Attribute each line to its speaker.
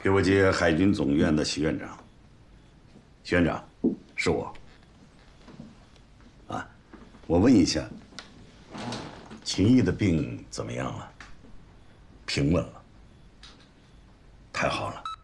Speaker 1: 给我接海军总院的许院长。许院长，是我。啊，我问一下，秦毅的病怎么样了？平稳了。太好了。